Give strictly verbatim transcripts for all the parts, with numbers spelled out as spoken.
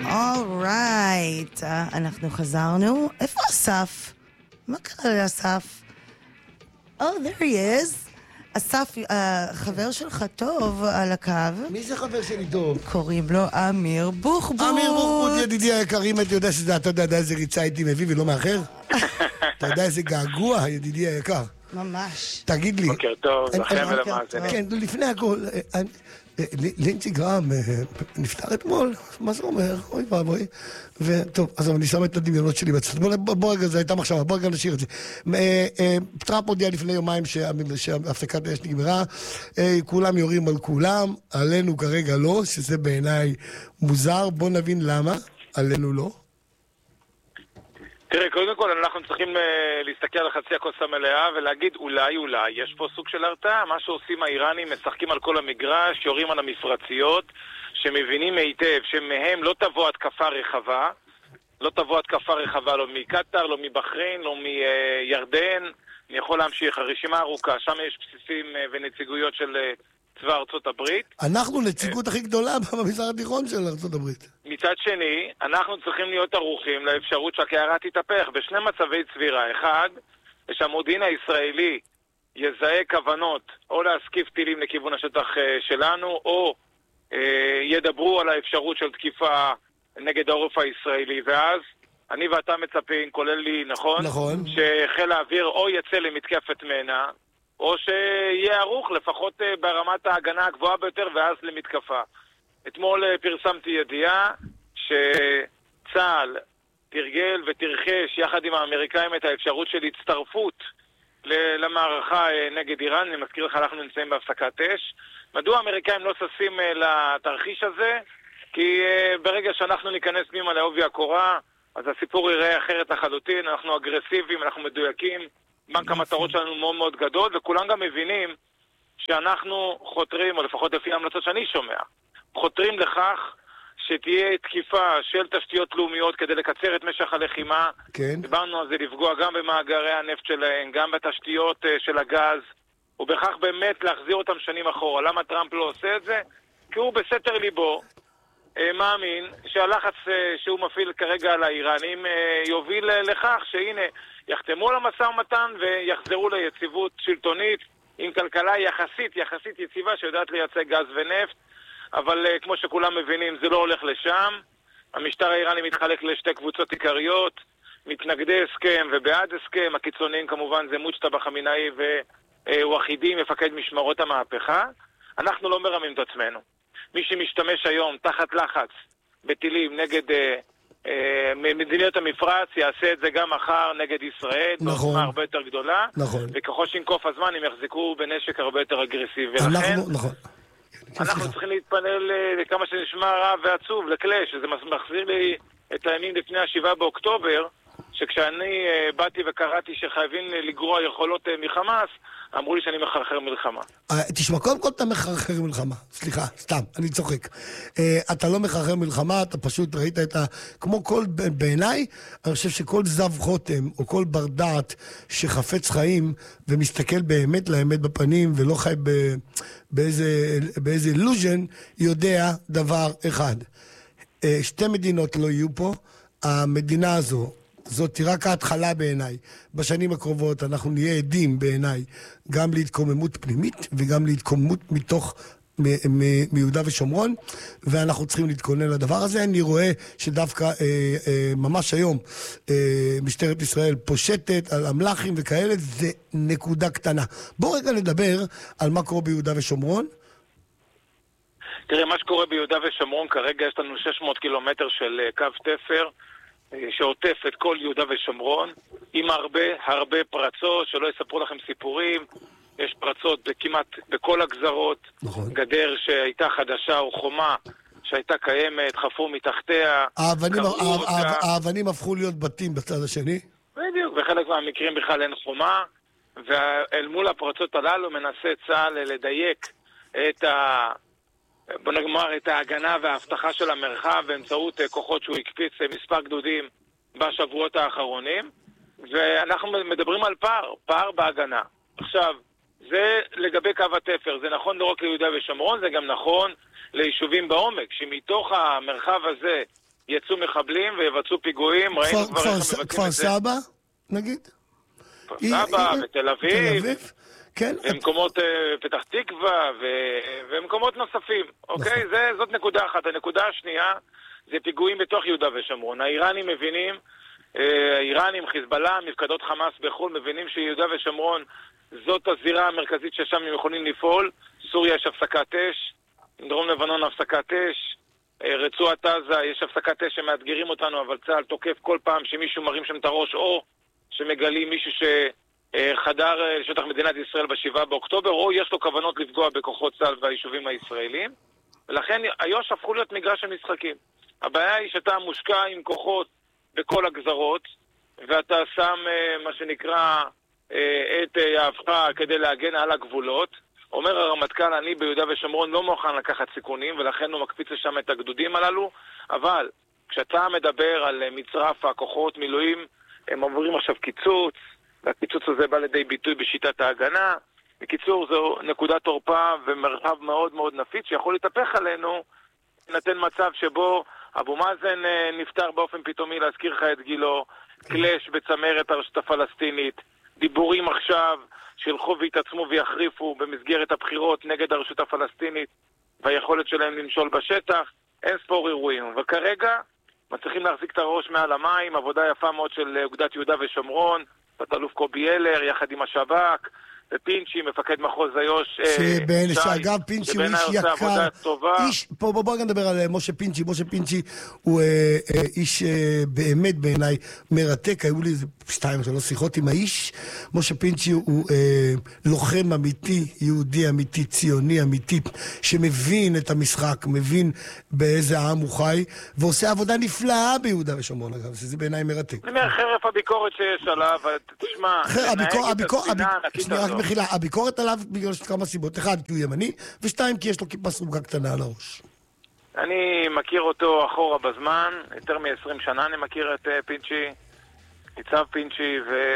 אורייט, אנחנו חזרנו. איפה אסף? מה קרה לאסף? Oh, there he is. אסף, החבר שלך טוב על הקו. מי זה חבר שלי טוב? קוראים לו אמיר בוחבוט. אמיר בוחבוט, ידידי היקר, אם אתה יודע שזה, אתה יודע איזה ריצה הייתי מביא ולא מאחר? אתה יודע איזה געגוע, ידידי היקר. ממש. תגיד לי. בוקר טוב, לכם ולמאזינים. כן, לפני הכל, לינצ'י גרם נפטר אתמול, מה זה אומר? אוי ואבוי. וטוב, אז אני שם את הדמיונות שלי בצד. בוא רגע, זו הייתה מחשבה, בוא רגע נשאיר את זה. טראמפ הודיע לפני יומיים שהפסקת האש נגמרה, כולם יורים על כולם, עלינו כרגע לא, שזה בעיניי מוזר, בוא נבין למה, עלינו לא. תראה, קודם כל אנחנו צריכים uh, להסתכל על חצי הכוס המלאה ולהגיד אולי אולי יש פה סוג של הרתעה. מה שעושים האיראנים, משחקים על כל המגרש, יורים על המפרציות, שמבינים היטב שמהם לא תבוא התקפה רחבה, לא תבוא התקפה רחבה לא מקטר, לא מבחריין, לא מירדן. אני יכול להמשיך, הרשימה ארוכה, שם יש בסיסים uh, ונציגויות של uh, צבא ארצות הברית. אנחנו נציגות הכי גדולה במזרח התיכון של ארצות הברית. מצד שני, אנחנו צריכים להיות ערוכים לאפשרות שהקערה תתהפך בשני מצבי צבירה. אחד, שהמודיעין הישראלי יזהה כוונות או להסקיף טילים לכיוון השטח שלנו, או אה, ידברו על האפשרות של תקיפה נגד העורף הישראלי, ואז אני ואתה מצפים, כולל לי, נכון? נכון. שחיל האוויר או יצא למתקפת מנע, או שיהיה ערוך לפחות ברמת ההגנה הגבוהה ביותר ואז למתקפה. אתמול פרסמתי ידיעה שצה"ל תרגל ותרחש יחד עם האמריקאים את האפשרות של הצטרפות למערכה נגד איראן. אני מזכיר לך, אנחנו נמצאים בהפסקת אש. מדוע האמריקאים לא ששים לתרחיש הזה? כי ברגע שאנחנו ניכנס פנימה לעובי הקורה, אז הסיפור יראה אחרת לחלוטין. אנחנו אגרסיביים, אנחנו מדויקים, בנק המטרות שלנו מאוד מאוד גדול, וכולם גם מבינים שאנחנו חותרים, או לפחות לפי ההמלצות שאני שומע, חותרים לכך שתהיה תקיפה של תשתיות לאומיות כדי לקצר את משך הלחימה. כן. דיברנו על זה, לפגוע גם במאגרי הנפט שלהם, גם בתשתיות של הגז, ובכך באמת להחזיר אותם שנים אחורה. למה טראמפ לא עושה את זה? כי הוא בסתר ליבו מאמין שהלחץ שהוא מפעיל כרגע על האיראנים יוביל לכך שהנה יחתמו על המשא ומתן ויחזרו ליציבות שלטונית עם כלכלה יחסית, יחסית יציבה שיודעת לייצא גז ונפט. אבל uh, כמו שכולם מבינים, זה לא הולך לשם. המשטר האיראני מתחלק לשתי קבוצות עיקריות, מתנגדי הסכם ובעד הסכם. הקיצוניים כמובן זה מוג'טבא חמינאי ווחידי, מפקד משמרות המהפכה. אנחנו לא מרמים את עצמנו. מי שמשתמש היום תחת לחץ בטילים נגד uh, uh, מדיניות המפרץ, יעשה את זה גם מחר נגד ישראל, נכון. בעוצמה הרבה יותר גדולה. נכון. וככל שינקוף הזמן הם יחזיקו בנשק הרבה יותר אגרסיבי. אנחנו, ולכן, נכון. אנחנו צריכים להתפלל לכמה שנשמע רע ועצוב, לקלש, שזה מחזיר לי את הימים לפני השבעה באוקטובר, שכשאני באתי וקראתי שחייבים לגרוע יכולות מחמאס, אמרו לי שאני מחרחר מלחמה. תשמע, קודם כל אתה מחרחר מלחמה. סליחה, סתם, אני צוחק. אתה לא מחרחר מלחמה, אתה פשוט ראית את ה... כמו כל, בעיניי, אני חושב שכל זב חותם, או כל בר דעת שחפץ חיים, ומסתכל באמת לאמת בפנים, ולא חי ב... באיזה, באיזה illusion, יודע דבר אחד. שתי מדינות לא יהיו פה. המדינה הזו, זאת רק ההתחלה בעיניי. בשנים הקרובות אנחנו נהיה עדים בעיניי גם להתקוממות פנימית וגם להתקוממות מתוך מ- מ- מיהודה ושומרון, ואנחנו צריכים להתכונן לדבר הזה. אני רואה שדווקא אה, אה, ממש היום אה, משטרת ישראל פושטת על אמל"חים וכאלה, זה נקודה קטנה. בואו רגע נדבר על מה קורה ביהודה ושומרון. תראה, מה שקורה ביהודה ושומרון כרגע, יש לנו שש מאות קילומטר של קו תפר שעוטף את כל יהודה ושומרון, עם הרבה הרבה פרצות, שלא יספרו לכם סיפורים. יש פרצות כמעט בכל הגזרות. נכון. גדר שהייתה חדשה או חומה שהייתה קיימת, חפרו מתחתיה. האבנים, האבנים הפכו להיות בתים בצד השני. בדיוק, בחלק מהמקרים בכלל אין חומה, ואל מול הפרצות הללו מנסה צה"ל לדייק את ה... בוא נגמר את ההגנה וההבטחה של המרחב באמצעות כוחות שהוא הקפיץ מספר גדודים בשבועות האחרונים, ואנחנו מדברים על פער, פער בהגנה. עכשיו, זה לגבי קו התפר, זה נכון לא רק ליהודה ושומרון, זה גם נכון ליישובים בעומק, שמתוך המרחב הזה יצאו מחבלים ויבצעו פיגועים. ראינו כבר איך מבצעים את זה. כפר סבא, נגיד? כפר סבא ותל אביב. כן. ומקומות פתח תקווה ומקומות נוספים. אוקיי? זאת נקודה אחת. הנקודה השנייה זה פיגועים בתוך יהודה ושומרון. האיראנים מבינים, האיראנים, חיזבאללה, מפקדות חמאס בחו"ל, מבינים שיהודה ושומרון זאת הזירה המרכזית ששם הם יכולים לפעול. סוריה יש הפסקת אש, דרום לבנון הפסקת אש, רצועת עזה יש הפסקת אש שמאתגרים אותנו, אבל צה"ל תוקף כל פעם שמישהו מרים שם את הראש, או שמגלים מישהו שחדר לשטח מדינת ישראל בשבעה באוקטובר, או יש לו כוונות לפגוע בכוחות צה"ל והיישובים הישראלים. ולכן איו"ש הפכו להיות מגרש המשחקים. הבעיה היא שאתה מושקע עם כוחות בכל הגזרות, ואתה שם מה שנקרא את יהבך כדי להגן על הגבולות. אומר הרמטכ"ל, אני ביהודה ושומרון לא מוכן לקחת סיכונים, ולכן הוא מקפיץ לשם את הגדודים הללו. אבל כשאתה מדבר על מצרף הכוחות מילואים, הם עוברים עכשיו קיצוץ, והקיצוץ הזה בא לידי ביטוי בשיטת ההגנה. בקיצור, זו נקודת תורפה ומרחב מאוד מאוד נפיץ שיכול להתהפך עלינו, נתן מצב שבו אבו מאזן נפטר באופן פתאומי, להזכיר לך את גילו, קלש בצמרת הרשות הפלסטינית, דיבורים עכשיו שילכו והתעצמו ויחריפו במסגרת הבחירות נגד הרשות הפלסטינית והיכולת שלהם למשול בשטח, אין ספור אירועים. וכרגע מצליחים להחזיק את הראש מעל המים, עבודה יפה מאוד של אוגדת יהודה ושומרון, תת-אלוף קובי אלר יחד עם השב"כ, ופינצ'י, מפקד מחוז איו"ש, שבין, שאגב, פינצ'י הוא איש יקר, איש, פה בוא בוא נדבר על משה פינצ'י. משה פינצ'י הוא אה, אה, איש אה, באמת בעיניי מרתק, היו לי שתיים שלוש שיחות עם האיש. משה פינצ'י הוא אה, לוחם אמיתי, יהודי אמיתי, ציוני אמיתי, שמבין את המשחק, מבין באיזה עם הוא חי, ועושה עבודה נפלאה ביהודה ושומרון, אגב, שזה בעיניי מרתק. אני אומר, חרף הביקורת שיש עליו, תשמע, לנהג את הספינה הענקית הזאת. מחילה, הביקורת עליו בגלל כמה סיבות. אחד, כי הוא ימני, ושתיים, כי יש לו כיפה סרוגה קטנה על הראש. אני מכיר אותו אחורה בזמן, יותר מ-עשרים שנה אני מכיר את פינצ'י, ניצב פינצ'י,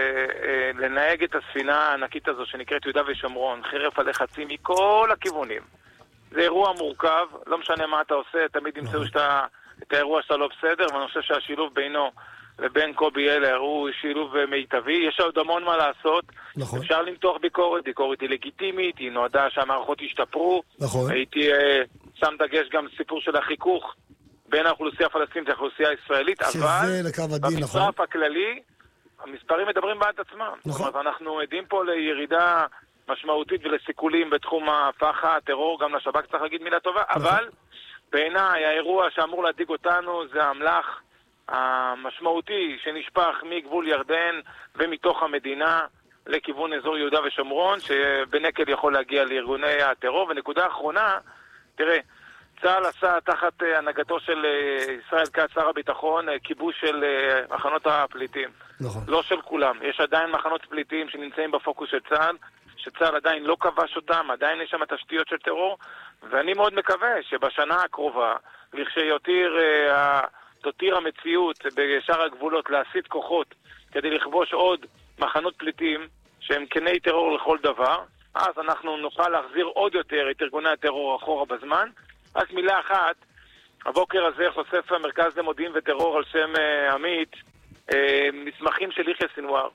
ולנהג את הספינה הענקית הזו שנקראת יהודה ושומרון, חרף הלחצים מכל הכיוונים. זה אירוע מורכב, לא משנה מה אתה עושה, תמיד ימצאו שאתה, את האירוע שאתה לא בסדר, ואני חושב שהשילוב בינו לבין קובי אלר הוא שילוב מיטבי. יש עוד המון מה לעשות. נכון. אפשר למתוח ביקורת, ביקורת היא לגיטימית, היא נועדה שהמערכות ישתפרו. נכון. הייתי אה, שם דגש גם סיפור של החיכוך בין האוכלוסייה הפלסטינית לאוכלוסייה הישראלית, אבל במצרף הכללי המספרים מדברים בעד עצמם. נכון. זאת אומרת, אנחנו עדים פה לירידה משמעותית ולסיכולים בתחום הפח"ע, הטרור, גם לשב"כ צריך להגיד מילה טובה, נכון. אבל בעיניי האירוע שאמור להדאיג אותנו זה המלאך המשמעותי שנשפך מגבול ירדן ומתוך המדינה לכיוון אזור יהודה ושומרון, שבנקל יכול להגיע לארגוני הטרור. ונקודה אחרונה, תראה, צה"ל עשה תחת הנהגתו של ישראל כץ, שר הביטחון, כיבוש של מחנות הפליטים. נכון. לא של כולם. יש עדיין מחנות פליטים שנמצאים בפוקוס של צה"ל, שצה"ל עדיין לא כבש אותם, עדיין יש שם תשתיות של טרור, ואני מאוד מקווה שבשנה הקרובה, לכשיותיר תותיר המציאות בשאר הגבולות להסיט כוחות כדי לכבוש עוד מחנות פליטים שהם כני טרור לכל דבר, אז אנחנו נוכל להחזיר עוד יותר את ארגוני הטרור אחורה בזמן. רק מילה אחת, הבוקר הזה חושף המרכז למודיעין וטרור על שם uh, עמית uh, מסמכים של יחיא סנוואר,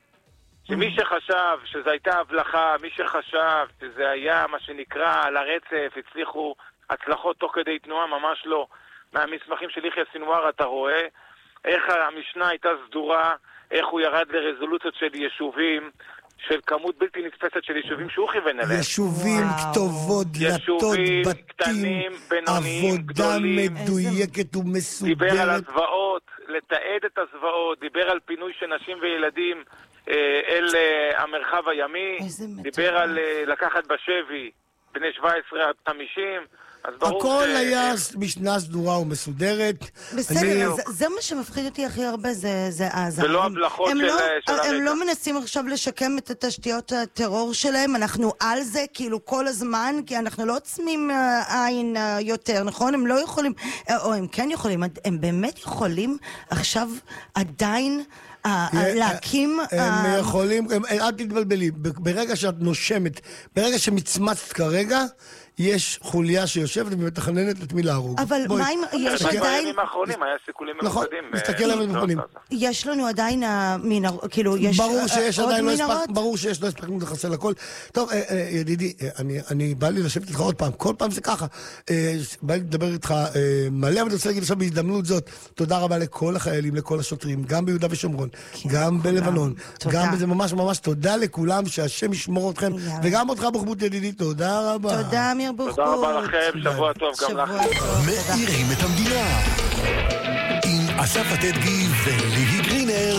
שמי שחשב שזו הייתה הבלחה, מי שחשב שזה היה מה שנקרא על הרצף, הצליחו הצלחות תוך כדי תנועה, ממש לא. מהמסמכים של יחיא סנוואר אתה רואה איך המשנה הייתה סדורה, איך הוא ירד לרזולוציות של יישובים, של כמות בלתי נתפסת של יישובים שהוא כיוון אליהם. יישובים, כתובות, דלתות, בתים, עבודה מדויקת ומסודרת. דיבר על הזוועות, לתעד את הזוועות, דיבר על פינוי של נשים וילדים אל המרחב הימי, דיבר על לקחת בשבי בני שבע עשרה עד חמישים. הכל היה משנה סדורה ומסודרת. בסדר, זה מה שמפחיד אותי הכי הרבה, זה עזה. ולא הבלחות של הרגע. הם לא מנסים עכשיו לשקם את התשתיות הטרור שלהם, אנחנו על זה כאילו כל הזמן, כי אנחנו לא עוצמים עין יותר, נכון? הם לא יכולים, או הם כן יכולים, הם באמת יכולים עכשיו עדיין להקים... הם יכולים, אל תתבלבלי, ברגע שאת נושמת, ברגע שמצמצת כרגע, יש חוליה שיושבת ומתכננת את מי להרוג. אבל מה אם יש עדיין... בימים האחרונים היה סיכולים מרוחדים. נכון, מסתכל עליהם ומוכנים. יש לנו עדיין המנהרות, כאילו, יש עוד מנהרות? ברור שיש, לא הספקנו לחסל הכל. טוב, ידידי, אני בא לי לשבת איתך עוד פעם, כל פעם זה ככה. בא לי לדבר איתך מלא, אבל אני רוצה להגיד עכשיו בהזדמנות זאת, תודה רבה לכל החיילים, לכל השוטרים, גם ביהודה ושומרון, גם בלבנון, גם בזה ממש ממש תודה לכולם, שהשם ישמור אתכם, וגם אותך בחמות ידידי, תודה רבה. תודה תודה רבה לכם, שבוע טוב גם לכם. מאירים את המדינה עם אסף עתדגי וליהי גרינר.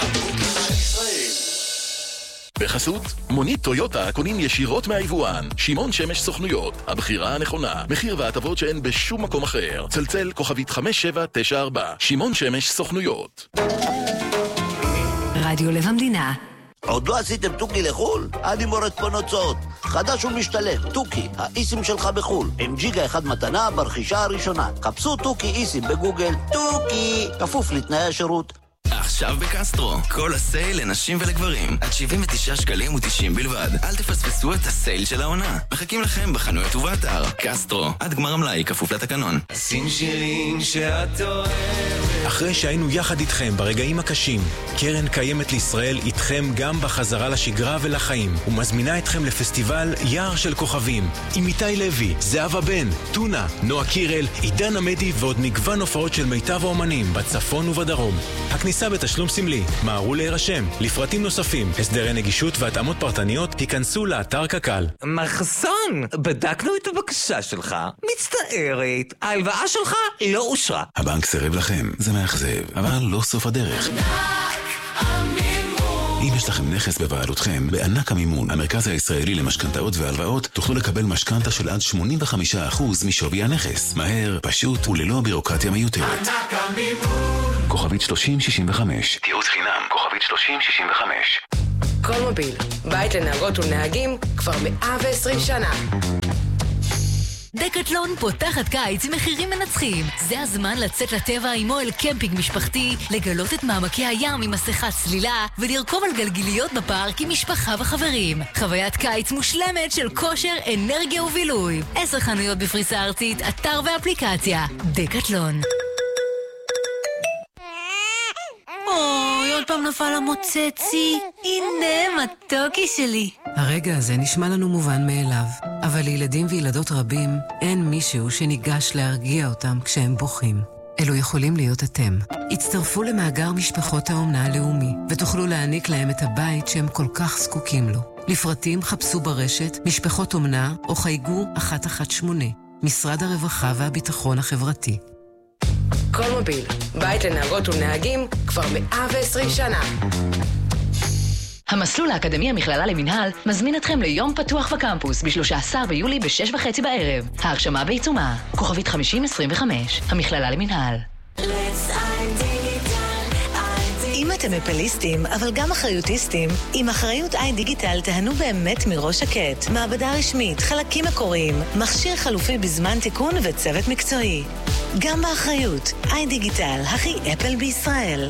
בחסות, מונית טויוטה קונים ישירות מהיבואן. שמעון שמש סוכנויות, הבחירה הנכונה. מחיר והטבות שאין בשום מקום אחר. צלצל כוכבית חמש שבע תשע ארבע. שמעון שמש סוכנויות. רדיו לב המדינה. עוד לא עשיתם טוקי לחול? אני מורד פה נוצות. חדש ומשתלם, טוקי, האיסים שלך בחול. עם ג'יגה אחד מתנה ברכישה הראשונה. חפשו טוקי איסים בגוגל. טוקי, כפוף לתנאי השירות. עכשיו בקסטרו, כל הסייל לנשים ולגברים עד שבעים ותשעה שקלים ותשעים בלבד. אל תפספסו את הסייל של העונה. מחכים לכם בחנויות ובאתר. קסטרו, עד גמר המלאי, כפוף לתקנון. שים שירים שאת אוהבת. אחרי שהיינו יחד איתכם ברגעים הקשים, קרן קיימת לישראל איתכם גם בחזרה לשגרה ולחיים, ומזמינה אתכם לפסטיבל יער של כוכבים עם איתי לוי, זהבה בן, טונה, נועה קירל, עידן עמדי ועוד מגוון הופעות של מיטב האומנים בצפון ובדרום. הכניסה בתשלום סמלי, מהרו להירשם. לפרטים נוספים, הסדרי נגישות והתאמות פרטניות, היכנסו לאתר קק"ל. מחסון, בדקנו את הבקשה שלך. מצטערת, ההלוואה שלך לא אושרה. הבנק סירב לכם, זה מאכזב, אבל לא סוף הדרך. אם יש לכם נכס בבעלותכם, בענק המימון, המרכז הישראלי למשכנתאות והלוואות, תוכלו לקבל משכנתה של עד שמונים וחמישה אחוז משווי הנכס. מהר, פשוט וללא בירוקרטיה מיותרת. ענק המימון. כוכבית שלושים שישים וחמש. תיעוץ חינם, כוכבית שלושים שישים וחמש. כל מוביל, בית לנהגות ולנהגים, כבר מאה ועשרים שנה. דקטלון פותחת קיץ עם מחירים מנצחים. זה הזמן לצאת לטבע עם אוהל קמפינג משפחתי, לגלות את מעמקי הים עם מסכת צלילה, ולרכוב על גלגיליות בפארק עם משפחה וחברים. חוויית קיץ מושלמת של כושר, אנרגיה ובילוי. עשר חנויות בפריסה ארצית, אתר ואפליקציה. דקטלון. אוי, עוד פעם נפל המוצצי. הנה, מתוקי שלי. הרגע הזה נשמע לנו מובן מאליו, אבל לילדים וילדות רבים אין מישהו שניגש להרגיע אותם כשהם בוכים. אלו יכולים להיות אתם. הצטרפו למאגר משפחות האומנה הלאומי, ותוכלו להעניק להם את הבית שהם כל כך זקוקים לו. לפרטים חפשו ברשת משפחות אומנה או חייגו אחת אחת שמונה. משרד הרווחה והביטחון החברתי. כל מוביל, בית לנהגות ולנהגים, כבר מאה ועשרים שנה. המסלול האקדמי המכללה למנהל מזמין אתכם ליום פתוח בקמפוס ב-שלושה עשר ביולי ב-שש וחצי בערב. ההרשמה בעיצומה, כוכבית חמישים עשרים וחמש, המכללה למנהל. אם אתם אפליסטים, אבל גם אחריוטיסטים, עם אחריות איי דיגיטל תהנו באמת מראש שקט. מעבדה רשמית, חלקים מקוריים, מכשיר חלופי בזמן תיקון וצוות מקצועי. גם באחריות, איי דיגיטל, הכי אפל בישראל.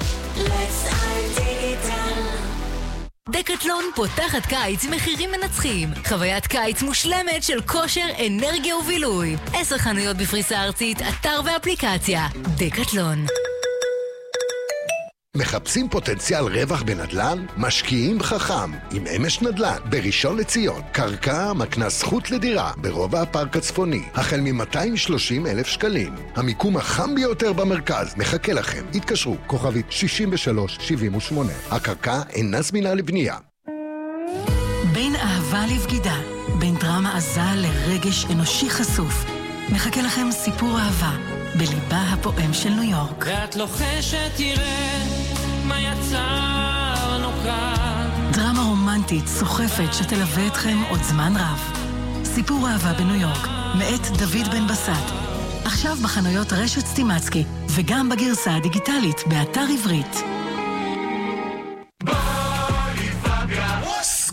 דקטלון פותחת קיץ עם מחירים מנצחים. חוויית קיץ מושלמת של כושר, אנרגיה ובילוי. עשר חנויות בפריסה ארצית, אתר ואפליקציה. דקטלון. מחפשים פוטנציאל רווח בנדל"ן? משקיעים חכם עם אמש נדל"ן בראשון לציון. קרקע מקנה זכות לדירה ברובע הפארק הצפוני, החל מ-מאתיים ושלושים אלף שקלים. המיקום החם ביותר במרכז מחכה לכם. התקשרו, כוכבית שישים ושלוש שבעים ושמונה. הקרקע אינה זמינה לבנייה. בין אהבה לבגידה, בין דרמה עזה לרגש אנושי חשוף. מחכה לכם סיפור אהבה בליבה הפועם של ניו יורק. ואת לוחשת תראה מה יצרנו כאן. דרמה רומנטית סוחפת שתלווה אתכם עוד זמן רב. סיפור אהבה בניו יורק, מאת דוד בן בסט. עכשיו בחנויות רשת סטימצקי, וגם בגרסה הדיגיטלית באתר עברית. סקודה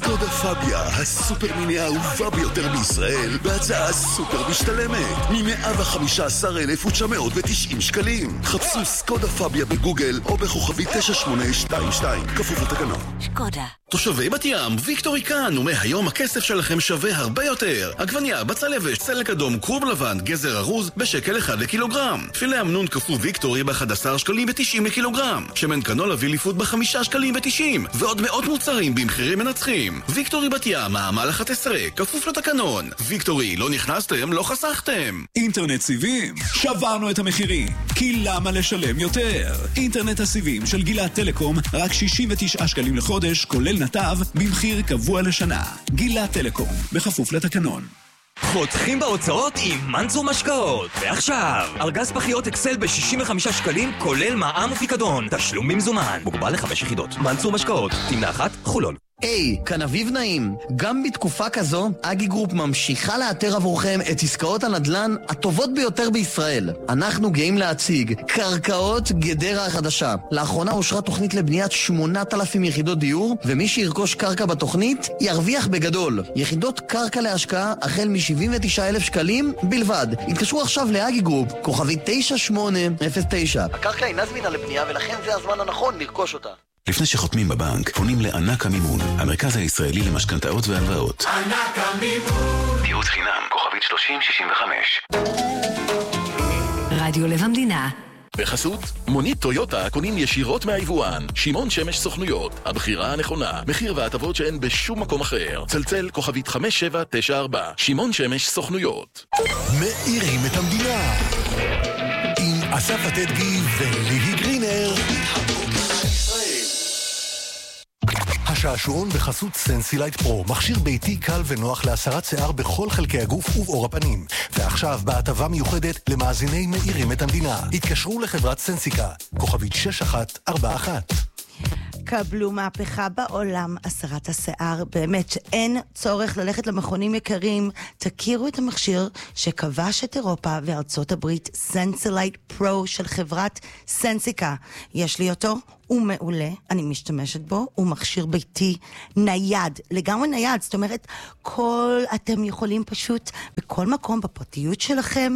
פאביה, הסופר מיני האהובה ביותר בישראל, בהצעה סופר משתלמת, מ-מאה וחמישה עשר אלף ותשע מאות ותשעים שקלים. חפשו סקודה פאביה בגוגל או בכוכבי תשע שמונה שתיים שתיים, כפוף לתקנון. שקודה. תושבי בת ים, ויקטורי כאן, ומהיום הכסף שלכם שווה הרבה יותר. עגבניה, בצל יבש, צלק אדום, קרוב לבן, גזר ארוז, בשקל אחד לקילוגרם. פילה אמנון קפוא ויקטורי ב-אחד עשר שקלים ו-תשעים לקילוגרם. שמן קנולה ויליפוד ב-חמישה שקלים ו-תשעים. ועוד מאות מוצרים במחירים מנצחים. ויקטורי בת ים, העמל אחת עשרה, כפוף לתקנון. ויקטורי, לא נכנסתם, לא חסכתם. אינטרנט סיבים, שברנו את המחירים. כי למה לשלם יותר? אינטרנט הסיבים של גילת טלקום, רק שישים ותשעה שקלים לחודש, כולל נתב, במחיר קבוע לשנה. גילת טלקום, בכפוף לתקנון. חותכים בהוצאות עם מנצור משקאות. ועכשיו, ארגז פחיות אקסל ב-שישים וחמישה שקלים, כולל מע"מ ופיקדון. תשלום במזומן. מוגבל לחמש יחידות. מנצור משקאות. תמנה אחת, חולון. היי, hey, כאן אביב נעים. גם בתקופה כזו, אגי גרופ ממשיכה לאתר עבורכם את עסקאות הנדל"ן הטובות ביותר בישראל. אנחנו גאים להציג קרקעות גדרה החדשה. לאחרונה אושרה תוכנית לבניית שמונת אלפים יחידות דיור, ומי שירכוש קרקע בתוכנית ירוויח בגדול. יחידות קרקע להשקעה החל מ-שבעים ותשעה אלף שקלים בלבד. התקשרו עכשיו לאגי גרופ, כוכבי תשע שמונה אפס תשע. הקרקע אינה זמינה לבנייה ולכן זה הזמן הנכון לרכוש אותה. לפני שחותמים בבנק, פונים לענק המימון, המרכז הישראלי למשכנתאות והלוואות. ענק המימון. ייעוץ חינם, כוכבית שלושים שישים וחמש. רדיו לב המדינה. בחסות, מונית טויוטה קונים ישירות מהיבואן. שמעון שמש סוכנויות, הבחירה הנכונה. מחיר והטבות שאין בשום מקום אחר. צלצל כוכבית חמש שבע תשע ארבע. שמעון שמש סוכנויות. מאירים את המדינה. עם אסף עתדגי וליהי גרינר. השעשועון בחסות סנסילייט פרו, מכשיר ביתי קל ונוח להסרת שיער בכל חלקי הגוף ובעור הפנים. ועכשיו בהטבה מיוחדת למאזיני מאירים את המדינה. התקשרו לחברת סנסיקה, כוכבית שש אחת ארבע אחת. קבלו מהפכה בעולם, הסרת השיער. באמת שאין צורך ללכת למכונים יקרים. תכירו את המכשיר שכבש את אירופה וארצות הברית, סנסילייט פרו של חברת סנסיקה. יש לי אותו, הוא מעולה, אני משתמשת בו, הוא מכשיר ביתי נייד, לגמרי נייד, זאת אומרת, כל, אתם יכולים פשוט, בכל מקום, בפרטיות שלכם,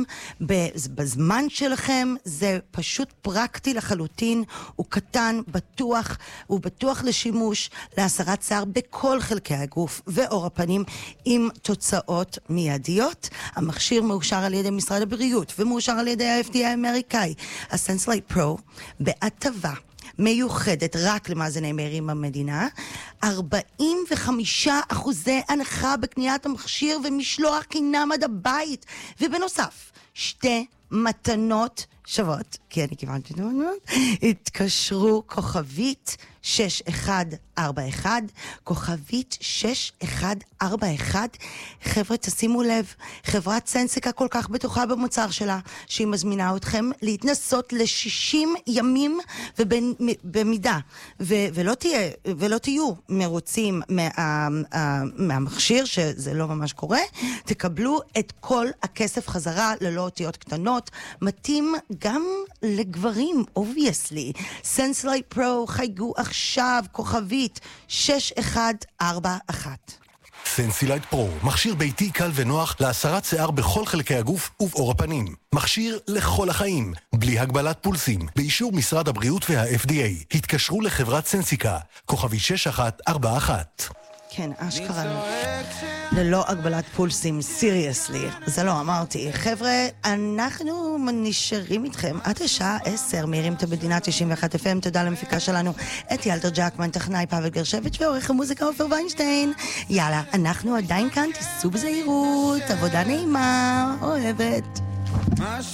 בזמן שלכם, זה פשוט פרקטי לחלוטין, הוא קטן, בטוח, הוא בטוח לשימוש, להסרת שיער בכל חלקי הגוף ועור הפנים, עם תוצאות מיידיות. המכשיר מאושר על ידי משרד הבריאות, ומאושר על ידי ה-אף די איי האמריקאי. הסנסילייט פרו, בהטבה, מיוחדת רק למאזיני מאירים במדינה, ארבעים וחמישה אחוזי הנחה בקניית המכשיר ומשלוח חינם עד הבית, ובנוסף שתי מתנות שוות, כי אני קיבלתי את המתנות. התקשרו כוכבית שש אחת ארבע אחת, כוכבית שש אחת ארבע אחת. חבר'ה, תשימו לב, חברת סנסיקה כל כך בטוחה במוצר שלה, שהיא מזמינה אתכם להתנסות ל-שישים ימים, ובמידה ו- ולא תהיה, ולא תהיו מרוצים מה- מהמכשיר, שזה לא ממש קורה, תקבלו את כל הכסף חזרה ללא אותיות קטנות. מתאים גם לגברים, obviously. סנסילייט פרו, חייגו עכשיו, כוכבית שש אחת ארבע אחת. סנסילייט פרו, מכשיר ביתי קל ונוח להסרת שיער בכל חלקי הגוף ובעור הפנים. מכשיר לכל החיים, בלי הגבלת פולסים, באישור משרד הבריאות וה-אף די איי. התקשרו לחברת סנסיקה, כוכבי שש אחת ארבע אחת. כן, אשכרה. ללא הגבלת פולסים, סיריוסלי. זה לא אמרתי. חבר'ה, אנחנו נשארים איתכם עד השעה עשר, מאירים את המדינה תשעים ואחת אף אם. תודה למפיקה שלנו, את ילדר ג'קמן, טכנאי פאבל גרשביץ' ועורך המוזיקה עופר ויינשטיין. יאללה, אנחנו עדיין כאן, תיסעו בזהירות, עבודה נעימה, אוהבת.